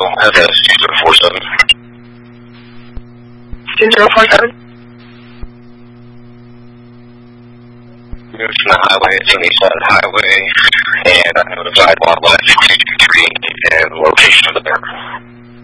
FS 2047. 2047? Moved from the highway, it's on the east side of the highway, and I notified wildlife 223 and location of the bear.